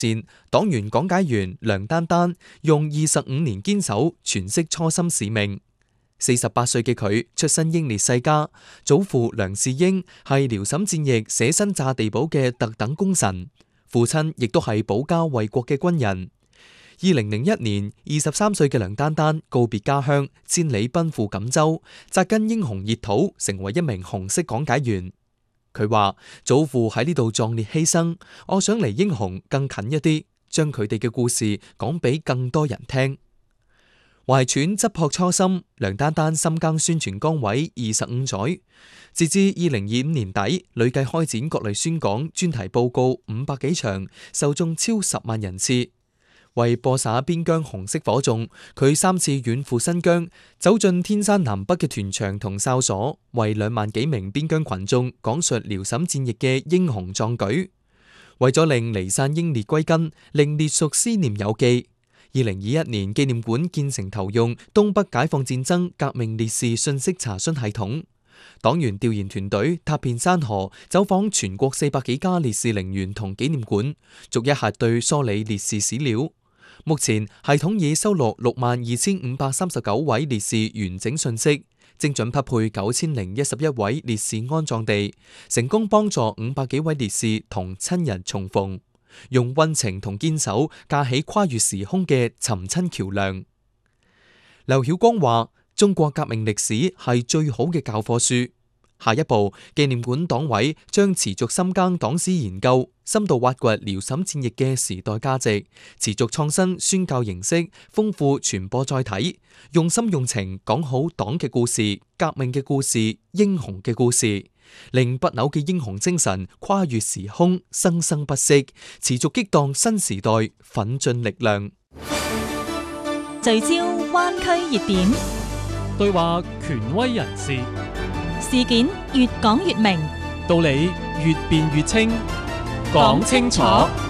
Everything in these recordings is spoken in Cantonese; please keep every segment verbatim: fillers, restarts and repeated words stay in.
前黨員講解員梁丹丹用二十五年堅守詮釋初心使命。四十八歲嘅佢出身英烈世家，祖父梁士英係遼瀋戰役捨身炸地堡嘅特等功臣，父親亦都係保家衛國嘅軍人。二零零一年，二十三歲嘅梁丹丹告別家鄉，千里奔赴錦州，扎根英雄熱土，成為一名紅色講解員。佢話祖父喺呢度壯烈犧牲，我想離英雄更近一啲，將佢哋嘅故事講俾更多人聽。懷揣質樸初心，梁丹丹深耕宣傳崗位二十五載，截至二零二五年底，累計開展各類宣講、專題報告五百幾場，受眾超十萬人次。為播灑邊疆紅色火種，佢三次遠赴新疆，走進天山南北嘅團場同哨所，為兩萬幾名邊疆群眾講述遼瀋戰役嘅英雄壯舉。為咗令離散英烈歸根，令烈屬思念有記，二零二一年紀念館建成投用東北解放戰爭革命烈士信息查詢系統。黨員調研團隊踏遍山河，走訪全國四百幾家烈士陵園同紀念館，逐一核對梳理烈士史料。目前系統已收錄六萬二千五百三十九位烈士完整信息，精準匹配九千零一十一位烈士安葬地，成功幫助五百幾位烈士同親人重逢，用溫情同堅守架起跨越時空嘅尋親橋樑。劉曉光話：中國革命歷史係最好嘅教科書。下一步，紀念館黨委將持續深耕黨史研究，深度挖掘遼瀋戰役嘅時代價值，持續創新宣教形式，豐富傳播載體，用心用情講好黨嘅故事、革命嘅故事、英雄嘅故事，令不朽嘅英雄精神跨越時空，生生不息，持續激盪新時代奮進力量。 聚焦灣區熱點， 對話權威人士， 事件越講越明， 道理越辯越清，講清楚，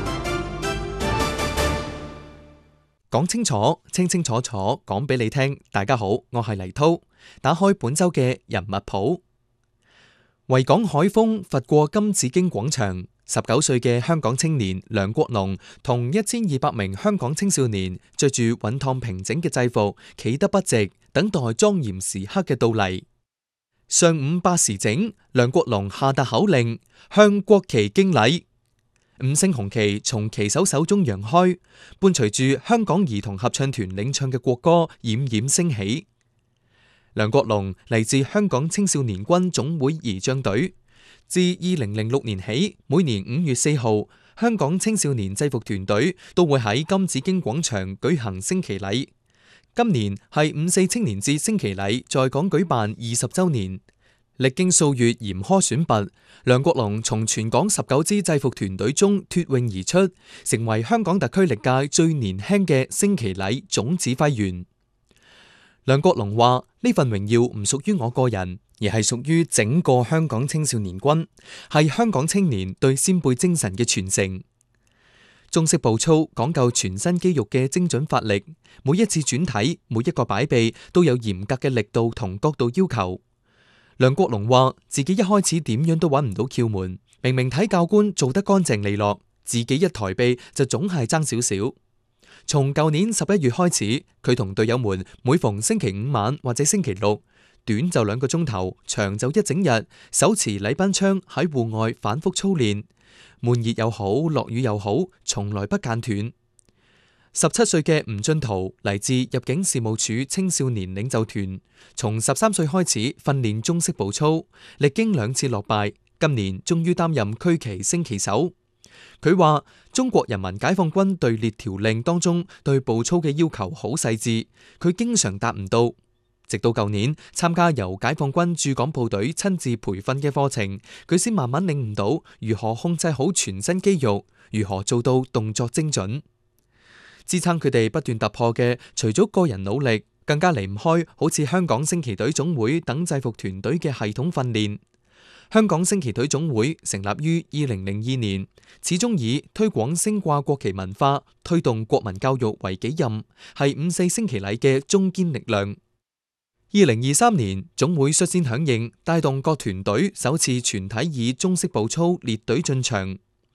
講清楚，清清楚楚講俾你聽。大家好，我係黎濤，打開本周嘅人物譜。維港海風拂過金紫荊廣場，十九歲嘅香港青年梁國龍同一千二百名香港青少年着住穩燙平整嘅制服，企得筆直，等待莊嚴時刻嘅到嚟。上午八時整，梁國龍下達口令，向國旗敬禮。五星紅旗從旗手手中揚開，伴隨住香港兒童合唱團領唱嘅國歌冉冉升起。梁國龍嚟自香港青少年軍總會儀仗隊，自二零零六年起，每年五月四號，香港青少年制服團隊都會喺金紫荊廣場舉行升旗禮。今年係五四青年節升旗禮在港舉辦二十周年，歷經數月嚴苛選拔，梁國龍從全港十九支制服團隊中脫穎而出，成為香港特區歷屆最年輕嘅升旗禮總指揮員。梁國龍話：呢份榮耀唔屬於我個人，而係屬於整個香港青少年軍，係香港青年對先輩精神嘅傳承。中式步操講究全身肌肉嘅精準發力，每一次轉體、每一個擺臂都有嚴格嘅力度同角度要求。梁國龍話自己一開始點樣都揾唔到竅門，明明睇教官做得乾淨利落，自己一抬臂就總係爭少少。從舊年十一月開始，佢同隊友們每逢星期五晚或者星期六，短就兩個鐘頭，長就一整日，手持禮賓槍喺戶外反覆操練。悶熱又好，落雨又好，從來不間斷。十七歲嘅吳俊圖嚟自入境事務處青少年領袖團，從十三歲開始訓練中式步操，歷經兩次落敗，今年終於擔任區旗升旗手。佢話中國人民解放軍隊列條令當中對步操嘅要求好細緻，佢經常達唔到。直到舊年參加由解放軍駐港部隊親自培訓嘅課程，佢先慢慢領悟到如何控制好全身肌肉，如何做到動作精準。支撐佢哋不斷突破嘅，除咗個人努力，更加離唔開好似香港升旗隊總會等制服團隊嘅系統訓練。香港升旗隊總會成立於二零零二年，始終以推廣升掛國旗文化、推動國民教育為己任，係五四升旗禮嘅中堅力量。二零二三年，總會率先響應，帶動各團隊首次全體以中式步操列隊進場。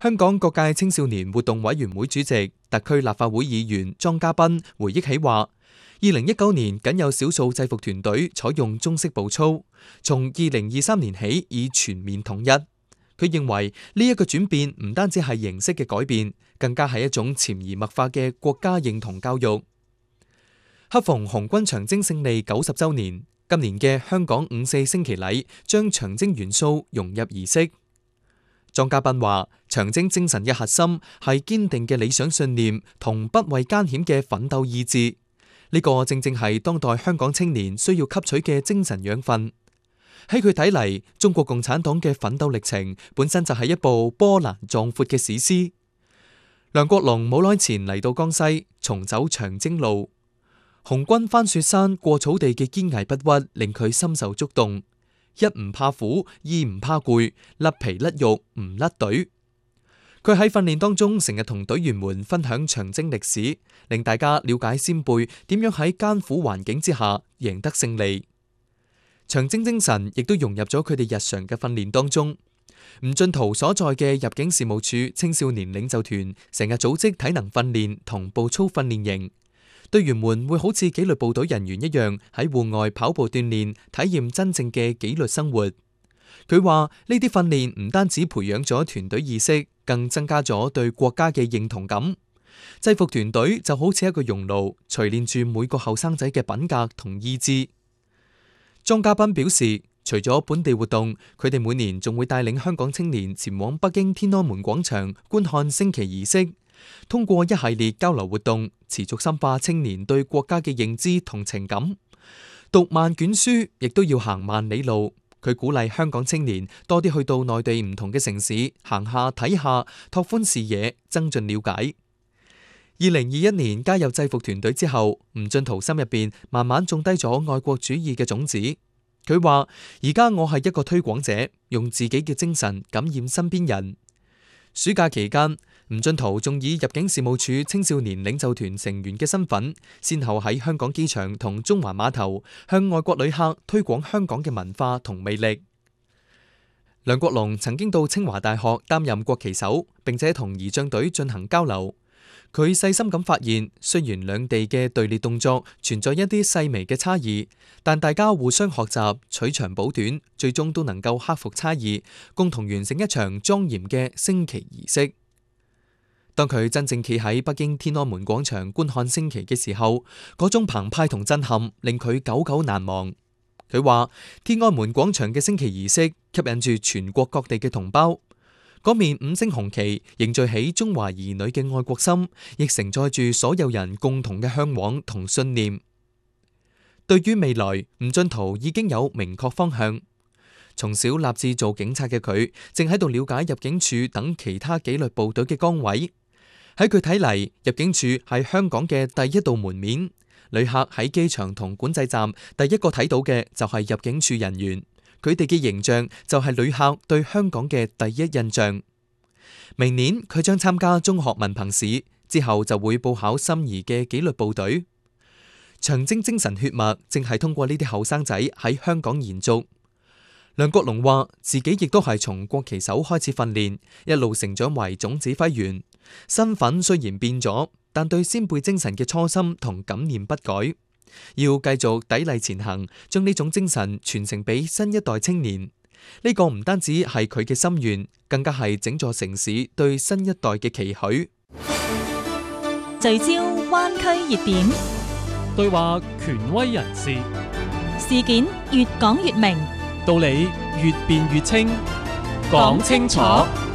香港各界青少年活動委員會主席、特區立法會議員莊家彬回憶起話，二零一九年僅有少數制服團隊採用中式步操，從二零二三年起已全面統一。佢認為呢一個轉變唔單止係形式嘅改變，更加係一種潛移默化嘅國家認同教育。恰逢紅軍長征勝利九十週年，今年嘅香港五四升旗禮將長征元素融入儀式。莊家彬話：長征精神嘅核心係堅定嘅理想信念同不畏艱險嘅奮鬥意志，呢個正正係當代香港青年需要吸取嘅精神養分。喺佢睇嚟，中國共產黨嘅奮鬥歷程本身就係一部波瀾壯闊嘅史詩。梁國龍冇耐前嚟到江西，重走長征路，紅軍翻雪山過草地嘅堅毅不屈令佢深受觸動。一唔怕苦，二唔怕攰，甩皮甩肉唔甩隊。佢喺訓練當中成日同隊員們分享長征歷史，令大家了解先輩點樣喺艱苦環境之下贏得勝利。長征精神亦都融入咗佢哋日常嘅訓練當中。吳俊濤所在嘅入境事務處青少年領袖團成日組織體能訓練同步操訓練營。隊員們會好似紀律部隊人員一樣喺戶外跑步鍛煉，體驗真正嘅紀律生活。佢話呢啲訓練唔單止培養咗團隊意識，更增加咗對國家嘅認同感。制服團隊就好似一個熔爐，錘煉住每個後生仔嘅品格同意志。莊家彬表示，除咗本地活動，佢哋每年仲會帶領香港青年前往北京天安門廣場觀看升旗儀式。通過一系列交流活動，持續深化青年對國家嘅認知同情感。讀萬卷書，亦都要行萬里路。佢鼓勵香港青年多啲去到內地唔同嘅城市行下睇下，拓寬視野，增進了解。二零二一年加入制服團隊之後，吳俊濤心入邊慢慢種低咗愛國主義嘅種子。佢話：而家我係一個推廣者，用自己嘅精神感染身邊人。暑假期間，吳俊濤仲以入境事務處青少年領袖團成員嘅身份，先後喺香港機場同中環碼頭向外國旅客推廣香港嘅文化同魅力。梁國龍曾經到清華大學擔任國旗手，並且同儀仗隊進行交流。佢細心咁發現，雖然兩地嘅隊列動作存在一啲細微嘅差異，但大家互相學習，取長補短，最終都能夠克服差異，共同完成一場莊嚴嘅升旗儀式。當佢真正企喺北京天安門廣場觀看升旗嘅時候，嗰種澎湃同震撼令佢久久難忘。佢話：天安門廣場嘅升旗儀式吸引住全國各地嘅同胞，嗰面五星紅旗凝聚起中華兒女嘅愛國心，亦承載住所有人共同嘅向往同信念。對於未來，吳俊濤已經有明確方向。從小立志做警察嘅佢，正喺度了解入境處等其他紀律部隊嘅崗位。喺佢睇嚟，入境處係香港嘅第一道門面。旅客喺機場同管制站第一個睇到嘅就係入境處人員，佢哋嘅形象就係旅客對香港嘅第一印象。明年佢將參加中學文憑試，之後就會報考心儀嘅紀律部隊。長征精神血脈正係通過呢啲後生仔喺香港延續。梁國龍話：自己亦都係從國旗手開始訓練，一路成長為總指揮員。身份雖然變咗，但對先輩精神嘅初心同感念不改。要繼續砥礪前行，將呢種精神傳承俾新一代青年。呢個唔單止係佢嘅心願，更加係整座城市對新一代嘅期許。 聚焦灣區熱點， 對話權威人士， 事件越講越明， 道理越辯越清，講清楚。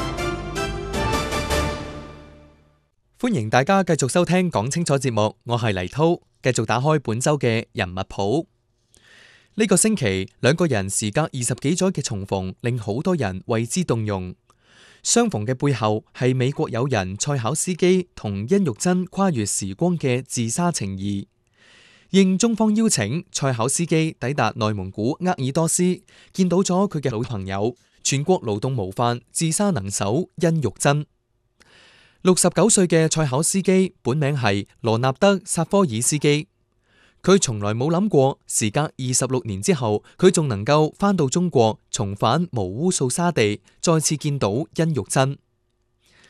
歡迎大家繼續收聽講清楚節目，我係黎濤，繼續打開本周嘅人物譜。呢個星期，兩個人時隔二十幾載嘅重逢，令好多人為之動容。相逢嘅背後係美國友人蔡巧斯基同甄玉珍跨越時光嘅自紗情誼。應中方邀請，蔡巧斯基抵達內蒙古鄂爾多斯，見到咗佢嘅老朋友，全國勞動模範自紗能手甄玉珍。六十九歲嘅蔡巧斯基本名係羅納德·薩科爾斯基，佢從來冇諗過，時隔二十六年之後，佢仲能夠返到中國，重返毛烏素沙地，再次見到甄玉珍。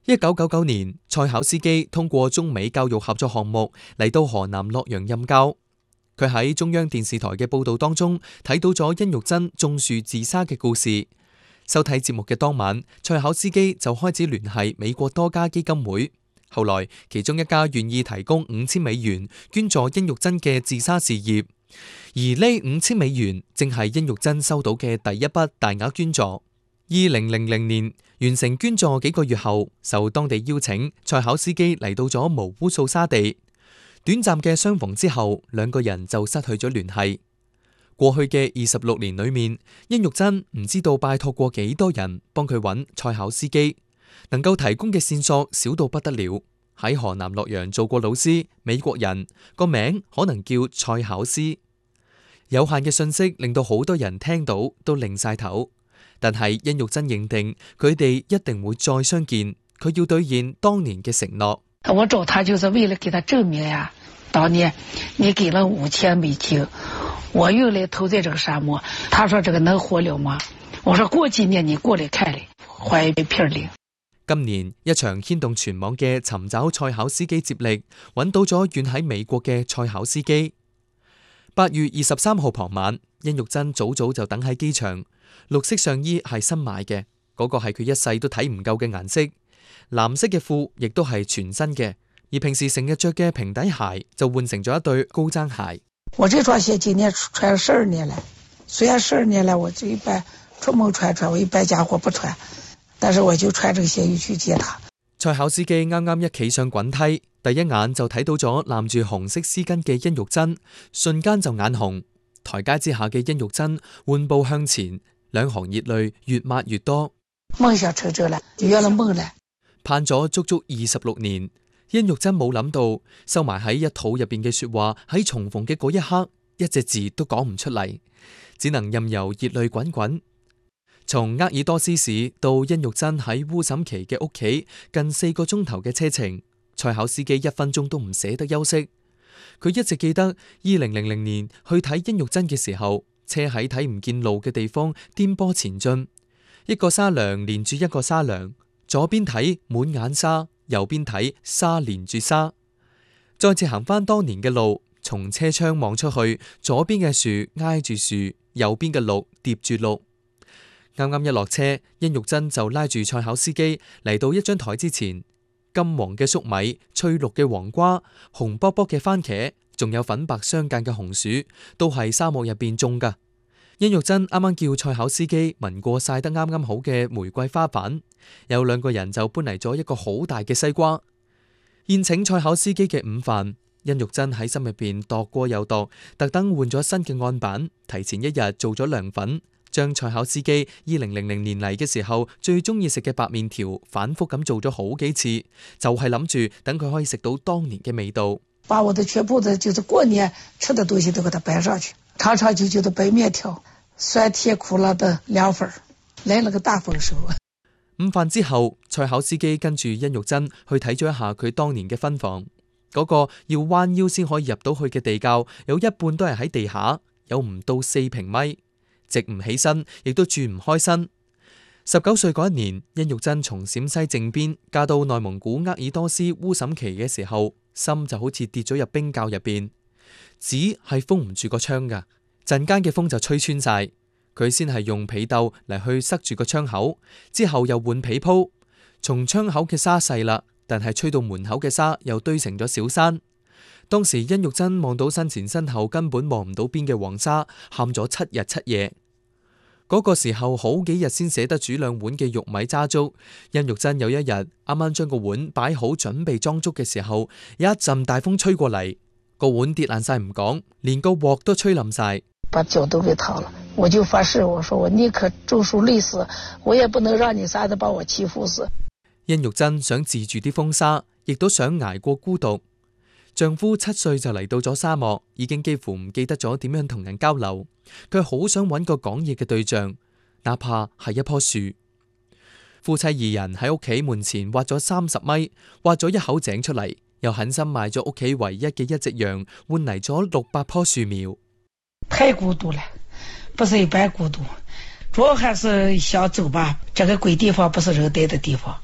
一九九九年，蔡巧思基通過中美教育合作項目嚟到河南洛陽任教。佢喺中央電視台嘅報道當中睇到咗殷玉珍種樹自殺嘅故事。收睇節目嘅當晚，蔡巧思基就開始聯繫美國多家基金會。後來，其中一家願意提供五千美元捐助殷玉珍嘅自殺事業，而呢五千美元正係殷玉珍收到嘅第一筆大額捐助。二零零零年完成捐助幾個月後，受當地邀請，蔡巧思基嚟到咗毛烏素沙地。短暫嘅相逢之後，兩個人就失去咗聯繫。過去嘅二十六年裏面，殷玉珍唔知道拜託過幾多人幫佢揾蔡巧思基，能夠提供嘅線索少到不得了。喺河南洛陽做過老師，美國人，個名可能叫蔡巧思。有限嘅信息令到好多人聽到都擰晒頭，但係殷玉珍認定佢哋一定會再相見，佢要兌現當年嘅承諾。 我找他就是為了給他證明呀，當年你給了五千美金，我用來投在這個沙漠，他說這個能活了嗎？我說過幾年你過來看嚟，還一片零。 今年一場牽動全網嘅尋找蔡巧思基接力，揾到咗遠喺美國嘅蔡巧思基。八月二十三號傍晚，殷玉珍早早就等喺機場。綠色上衣係新買嘅，嗰、嗰個係佢一世都睇唔夠嘅顏色。藍色嘅褲亦都係全新嘅，而平時成日着嘅平底鞋就換成咗一對高踭鞋。 我這雙鞋今年穿了十二年了，雖然十二年了，我就一般出門穿穿，我一般家伙不穿，但是我就穿這個鞋去接他。 蔡巧思基啱啱一企上滾梯，第一眼就睇到咗攬住紅色絲巾嘅殷玉珍，瞬間就眼紅。台階之下嘅殷玉珍緩步向前，兩行熱淚越抹越多。 夢想成真了，圓了夢了。 盼咗足足二十六年，殷玉珍冇諗到收埋喺一肚入邊嘅說話喺重逢嘅嗰一刻，一隻字都講唔出嚟，只能任由熱淚滾滾。從鄂爾多斯市到殷玉珍喺烏審旗嘅屋企，近四個鐘頭嘅車程，蔡巧思基一分鐘都唔捨得休息。佢一直記得二零零零年去睇殷玉珍嘅時候，車喺睇唔見路嘅地方顛簸前進，一個沙梁連住一個沙梁，左邊睇滿眼沙，右邊睇沙連住沙。再次行翻當年嘅路，從車窗望出去，左邊嘅樹挨住樹，右邊嘅綠疊住綠。啱啱一落車，殷玉珍就拉住蔡巧思基嚟到一張台之前，金黃嘅粟米、翠綠嘅黃瓜、紅卜卜嘅番茄，仲有粉白相間嘅紅薯，都係沙漠入邊種噶。殷玉珍啱啱叫蔡巧思基聞過曬得啱啱好嘅玫瑰花瓣，有兩個人就搬嚟咗一個好大嘅西瓜，宴請蔡巧思基嘅午飯。殷玉珍喺心入邊度過又度，特登換咗新嘅案板，提前一日做咗涼粉。將蔡巧思基二零零零年嚟嘅時候最中意食嘅白麵條反覆咁做咗好幾次，就係諗住等佢可以食到當年嘅味道。 把我的全部的就是過年吃的東西都給他擺上去，長長久久的白麵條，酸甜苦辣的涼粉，來了個大豐收。 午飯之後，蔡巧思基跟住殷玉珍去睇咗一下佢當年嘅分房，嗰、那個要彎腰先可以入到去嘅地窖，有一半都係喺地下，有唔到四平米。直唔起身，亦都轉唔開身。十九歲嗰一年，殷玉珍從陝西靖邊嫁到內蒙古鄂爾多斯烏審旗嘅時候，心就好似跌咗入冰窖入邊。紙係封唔住個窗噶，陣間嘅風就吹穿晒。佢先係用被竇嚟去塞住個窗口，之後又換被鋪。從窗口嘅沙細啦，但係吹到門口嘅沙又堆成咗小山。當時殷玉珍望到身前身後根本望唔到邊嘅黃沙，喊咗七日七夜。嗰個時候好幾日先捨得煮兩碗嘅玉米渣粥。殷玉珍有一日啱啱將個碗擺好準備裝粥嘅時候，有一陣大風吹過嚟，個碗跌爛晒唔講，連個鑊都吹冧晒， 把腳都給燙了。我就發誓，我說我寧可中暑累死，我也不能讓你啥子把我欺負死。 殷玉珍想治住啲風沙，亦都想捱過孤獨。丈夫七歲就嚟到咗沙漠，已經幾乎唔記得咗點樣同人交流。佢好想揾個講嘢嘅對象，哪怕係一棵樹。夫妻二人喺屋企門前挖咗三十米，挖咗一口井出嚟，又狠心賣咗屋企唯一嘅一隻羊，換嚟咗六百棵樹苗。 太孤獨了，不是一般孤獨，主要還是想走吧。這個鬼地方不是人待的地方，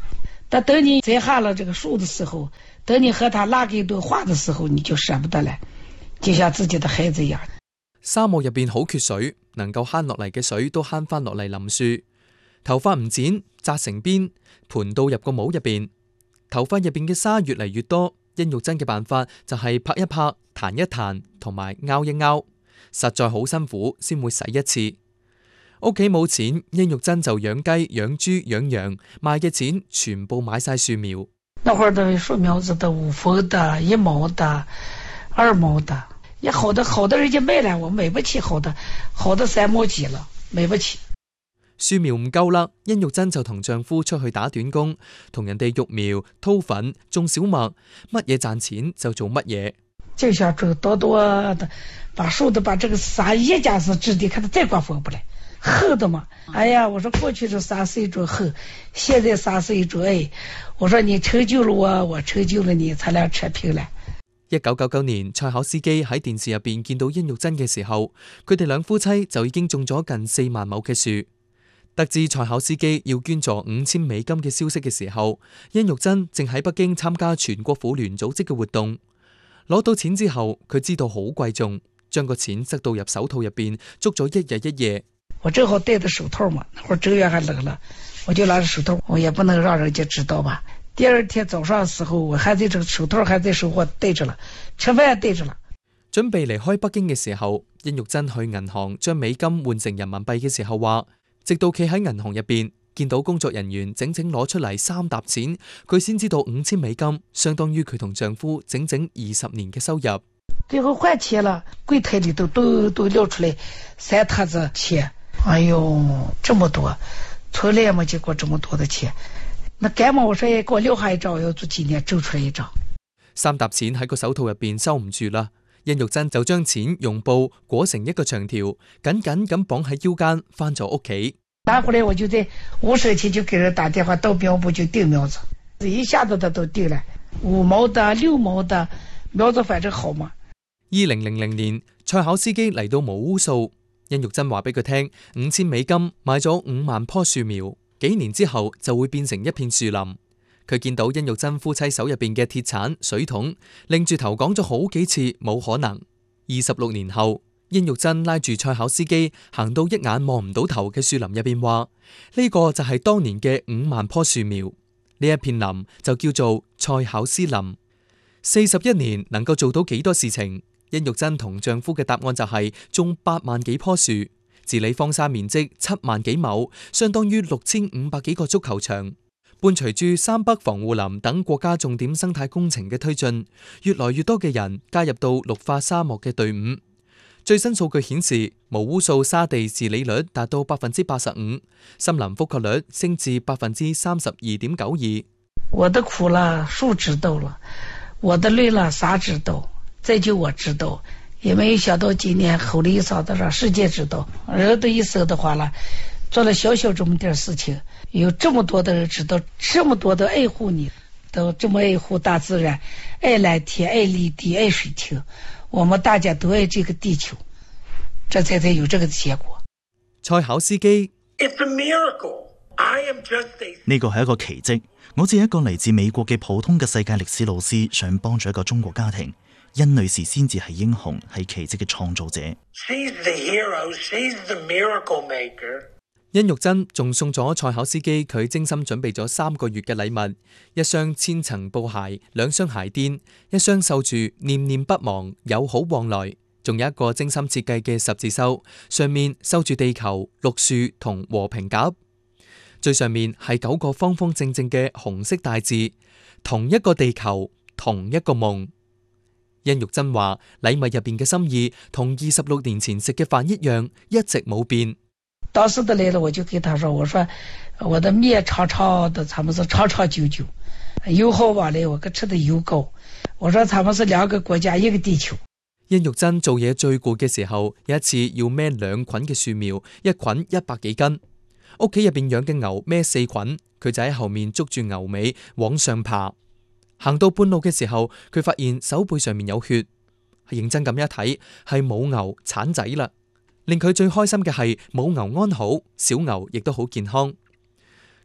但等你摘下了这個樹的時候，等你和他拉給一頓話的時候，你就捨不得了，就像自己的孩子一樣。 沙漠入邊好缺水，能夠慳落嚟嘅水都慳翻落嚟淋樹。頭髮唔剪，紮成辮，盤到入個帽入邊。頭髮入邊嘅沙越嚟越多，殷玉珍嘅辦法就係拍一拍、彈一彈同埋拗一拗，實在好辛苦先會洗一次。屋企冇錢，殷玉珍就養雞、養豬、養羊，賣嘅錢全部買晒樹苗。 那會兒的樹苗子的五分的、一毛的、二毛的，也好的好的人家賣了，我買不起好的，好的三毛幾了，買不起。 樹苗唔夠啦，殷玉珍就同丈夫出去打短工，同人哋育苗、掏粉、種小麥，乜嘢賺錢就做乜嘢。 就想種多多的，把樹的把這個沙一家子置地，看他再刮風不來，厚的嘛。哎呀，我說過去是沙是一種厚，現在沙是一種愛。我說你成就了我，我成就了你，咱倆扯平了。 一九九九年，蔡巧司機喺電視入邊見到殷玉珍嘅時候，佢哋兩夫妻就已經種咗近四萬畝嘅樹。得知蔡巧司機要捐助五千美金嘅消息嘅時候，殷玉珍正喺北京參加全國婦聯組織嘅活動。攞到錢之後，佢知道好貴重，將個錢塞到入手套入邊，捉咗一日一夜。 我正好戴着手套嘛，那會兒正月還冷了，我就拿着手套，我也不能讓人家知道吧。第二天早上的時候，我還在這個手套還在手我戴着了，吃飯戴着了。 準備離開北京嘅時候，殷玉珍去銀行將美金換成人民幣嘅時候話，直到企喺銀行入邊，見到工作人員整整攞出嚟三沓錢，佢先知道五千美金相當於佢同丈夫整整二十年嘅收入。 最後換錢了，櫃台裏頭都都撂出來三沓子錢。哎呦，這麼多，從來沒見過這麼多的錢。那幹嘛我說給我留下一張，我要做紀念，揪出來一張。 三沓錢喺個手套入邊收唔住啦，殷玉珍就將錢用布裹成一個長條，緊緊咁綁喺腰間，翻咗屋企。 拿回來我就在五社區就給人打電話，到苗圃就訂苗子，一下子他都訂了，五毛的、六毛的苗子，反正好嘛。 二零零零年，蔡巧司機嚟到毛烏素，殷玉珍話俾佢聽，五千美金買咗五萬棵樹苗，幾年之後就會變成一片樹林。佢見到殷玉珍夫妻手入邊嘅鐵鏟、水桶，擰住頭講咗好幾次冇可能。二十六年後，殷玉珍拉住蔡巧司機行到一眼望唔到頭嘅樹林入邊，話呢個就係當年嘅五萬棵樹苗，呢一片林就叫做蔡巧思林。四十一年能夠做到幾多事情？殷玉珍同丈夫嘅答案就係種八萬幾棵樹，治理荒沙面積七萬幾畝，相當於六千五百幾個足球場。伴隨住三北防護林等國家重點生態工程嘅推進，越來越多嘅人加入到綠化沙漠嘅隊伍。最新數據顯示，毛烏素沙地治理率達到百分之八十五，森林覆蓋率升至百分之三十二點九二。 我的苦了，樹知道了；我的累了，沙知道。再就我知道，也沒有想到今年吼了一嗓子讓世界知道。人的一生的話了，做了小小這麼點事情，有這麼多的人知道，這麼多的愛護你，都這麼愛護大自然，愛藍天，愛綠地，愛水亭，我們大家都愛這個地球，這才才有這個結果。 蔡巧司機， 呢個係一個奇蹟，我只係一個嚟自美國嘅普通嘅世界歷史老師，想幫助一個中國家庭。殷女士先至係英雄，係奇蹟嘅創造者。 She's the hero, she's the miracle maker. 殷玉珍仲送咗蔡巧司機佢精心準備咗三個月嘅禮物：一雙千層布鞋，兩雙鞋墊，一雙繡住念念不忘、友好往來，仲有一個精心設計嘅十字繡，上面繡住地球、綠樹同和平鴿。最上面係九個方方正正嘅紅色大字：同一個地球，同一個夢。殷玉珍話：禮物入邊嘅心意同二十六年前食嘅飯一樣，一直冇變。 當時的來了，我就給他說：我說我的面長長的，他們是長長久久，油好往來，我可吃的油高。我說他們是兩個國家，一個地球。 殷玉珍做嘢最攰嘅時候，有一次要孭兩捆嘅樹苗，一捆一百幾斤。屋企入邊養嘅牛孭四捆，佢就喺後面捉住牛尾往上爬。行到半路嘅時候，佢發現手背上面有血，認真咁一睇，係母牛產仔啦。令佢最開心嘅係母牛安好，小牛亦都好健康。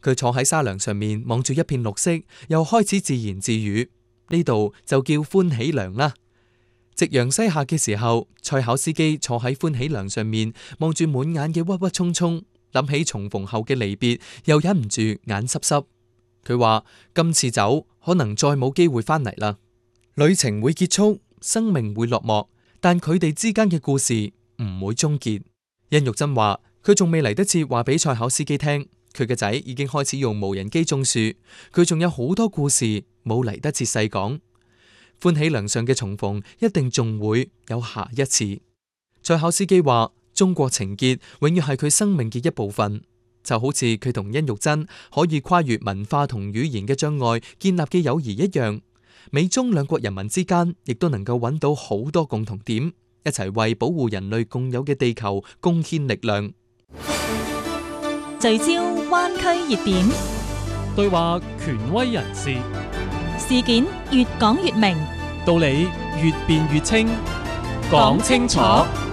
佢坐喺沙梁上面望住一片綠色，又開始自言自語：呢度就叫歡喜梁啦。夕陽西下嘅時候，賽考斯基坐喺歡喜梁上面，望住滿眼嘅鬱鬱蔥蔥，諗起重逢後嘅離別，又忍唔住眼濕濕。佢話今次走可能再冇機會翻嚟啦，旅程會結束，生命會落幕，但佢哋之間嘅故事唔會終結。殷玉珍話佢仲未嚟得切話俾賽考斯基聽，佢嘅仔已經開始用無人機種樹，佢仲有好多故事冇嚟得切細講。歡喜梁上嘅重逢一定仲會有下一次。賽考斯基話中國情結永遠係佢生命嘅一部分，就好似佢同殷玉珍可以跨越文化同語言嘅障礙建立嘅友誼一樣，美中兩國人民之間亦都能夠揾到好多共同點，一齊為保護人類共有嘅地球貢獻力量。 聚焦灣區熱點， 對話權威人士， 事件越講越明， 道理越辯越清，講清楚。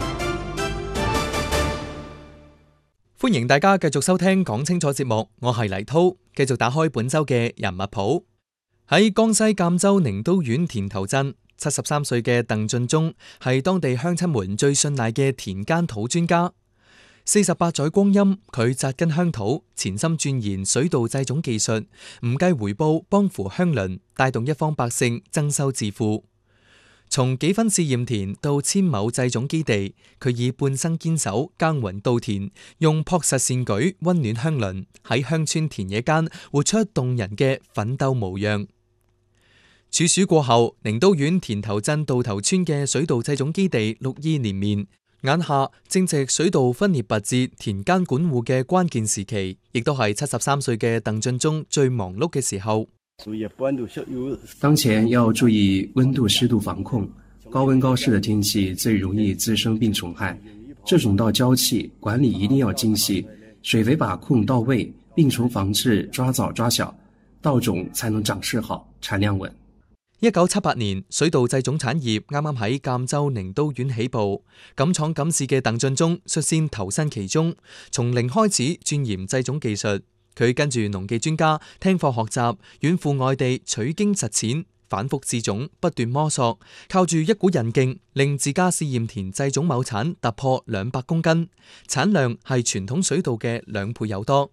歡迎大家繼續收聽講清楚節目，我係黎濤，繼續打開本周嘅人物譜。喺江西贛州寧都縣田頭鎮，七十三歲嘅鄧俊忠係當地鄉親們最信賴嘅田間土專家。四十八載光陰，佢紮根鄉土，潛心鑽研水稻製種技術，唔計回報幫扶鄉鄰，帶動一方百姓增收致富。從幾分試驗田到千畝製種基地，佢以半生堅守耕耘稻田，用樸實善舉溫暖鄉鄰，喺鄉村田野間活出動人嘅奮鬥模樣。處暑過後，寧都縣田頭鎮稻頭村嘅水稻製種基地綠意連綿，眼下正值水稻分裂拔節、田間管護嘅關鍵時期，亦都係七十三歲嘅鄧俊忠最忙碌嘅時候。 當前要注意溫度濕度防控，高溫高濕的天氣最容易滋生病蟲害，這種稻嬌氣管理一定要精細，水肥把控到位，病蟲防治抓早抓小，稻種才能長勢好，產量穩。 一九七八年，水稻製種產業啱啱喺贛州寧都縣起步，敢闖敢試嘅鄧俊忠率先投身其中，從零開始鑽研製種技術。佢跟住農技專家聽課學習，遠赴外地取經實踐，反覆試種，不斷摸索，靠住一股韌勁，令自家試驗田製種畝產突破兩百公斤，產量係傳統水稻嘅兩倍有多。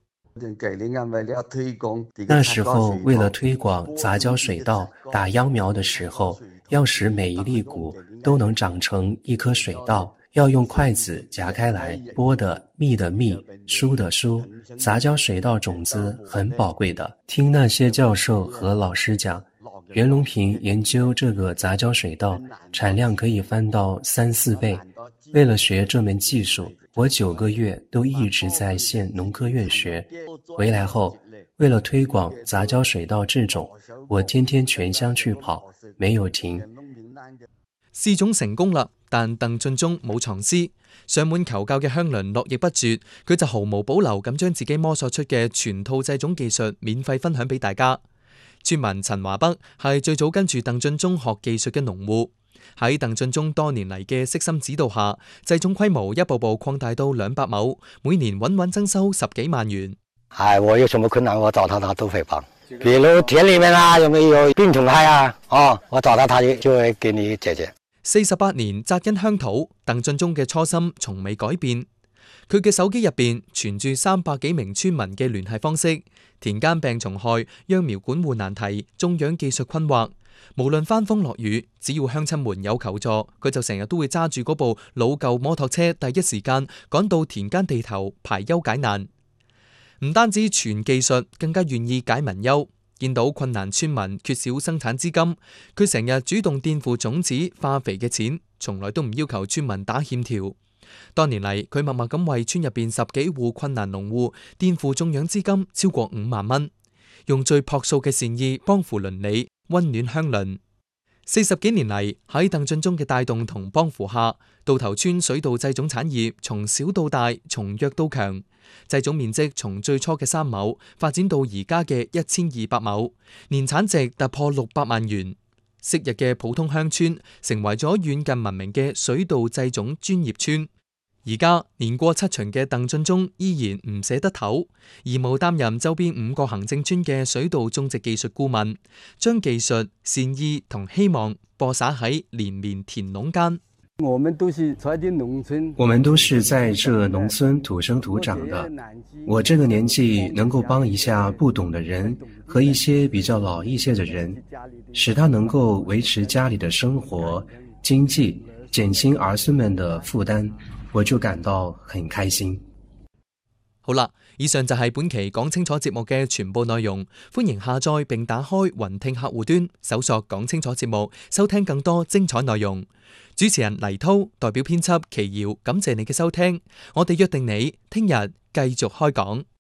那時候為了推廣雜交水稻，打秧苗的時候，要使每一粒穀都能長成一顆水稻，要用筷子夾開來，剝的密的密，疏的疏。雜交水稻種子很寶貴的，聽那些教授和老師講，袁隆平研究這個雜交水稻，產量可以翻到三四倍。為了學這門技術，我九個月都一直在縣農科院學。回來後，為了推廣雜交水稻製種，我天天全鄉去跑，沒有停。 試種成功啦，但鄧俊忠冇藏私，上門求教嘅鄉鄰絡繹不絕，佢就毫無保留咁將自己摸索出嘅全套製種技術免費分享俾大家。村民陳華北係最早跟住鄧俊忠學技術嘅農戶，喺鄧俊忠多年嚟嘅悉心指導下，製種規模一步步擴大到兩百畝，每年穩穩增收十幾萬元。 哎，我有什麼困難，我找他，他都會幫。比如田裏面啊，有沒有病蟲害啊？哦，我找他，他就就會給你解決。 四十八年紮根鄉土，鄧俊忠嘅初心從未改變。佢嘅手機入邊存住三百幾名村民嘅聯繫方式，田間病蟲害、秧苗管護難題、種養技術困惑，無論翻風落雨，只要鄉親們有求助，佢就成日都會揸住嗰部老舊摩托車，第一時間趕到田間地頭排憂解難。唔單止傳技術，更加願意解民憂。見到困難村民缺少生產資金，佢成日主動墊付種子、化肥嘅錢，從來都唔要求村民打欠條。多年嚟，佢默默咁為村入邊十幾戶困難農戶墊付種養資金超過五萬蚊，用最樸素嘅善意幫扶鄰里，溫暖鄉鄰。四十幾年嚟，喺鄧俊忠嘅帶動同幫扶下，稻頭村水稻製種產業從小到大，從弱到強。製種面積從最初嘅三畝發展到而家嘅一千二百畝，年產值突破六百萬元。昔日嘅普通鄉村成為咗遠近聞名嘅水稻製種專業村。 而家年過七旬嘅鄧俊中依然唔捨得唞，義務擔任周邊五個行政村嘅水稻種植技術顧問，將技術、善意同希望播撒喺連綿田壟間。 我們都是在這農村， 我們都是在這農村土生土長的。我這個年紀能夠幫一下不懂的人和一些比較老一些的人，使他能夠維持家裏的生活、經濟，減輕兒孫們的負擔，我就感到很開心。 好啦，以上就係本期講清楚節目嘅全部內容。歡迎下載並打開雲聽客戶端，搜索講清楚節目，收聽更多精彩內容。主持人黎濤代表編輯祁瑤，感謝你嘅收聽。我哋約定你聽日繼續開講。